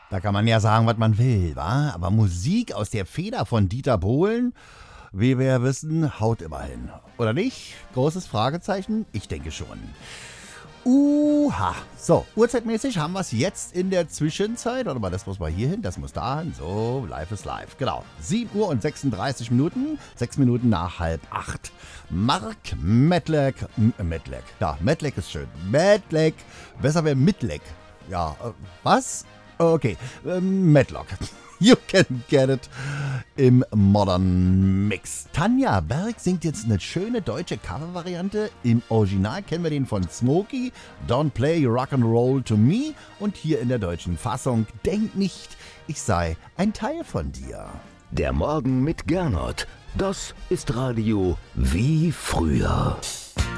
Da kann man ja sagen, was man will, wa? Aber Musik aus der Feder von Dieter Bohlen, wie wir ja wissen, haut immer hin. Oder nicht? Großes Fragezeichen? Ich denke schon. So, uhrzeitmäßig haben wir es jetzt in der Zwischenzeit. Warte mal, das muss mal hier hin, das muss da hin. So, live ist live. Genau. 7 Uhr und 36 Minuten. 6 Minuten nach 7:30. Mark Medleck. Medleck ist schön. Medleck. Besser wäre Midleck. Ja, was? Okay, Medlock. You can get it im Modern Mix. Tanja Berg singt jetzt eine schöne deutsche Covervariante. Im Original kennen wir den von Smokey, Don't Play Rock'n'Roll to Me. Und hier in der deutschen Fassung, Denk nicht, ich sei ein Teil von dir. Der Morgen mit Gernot. Das ist Radio wie früher.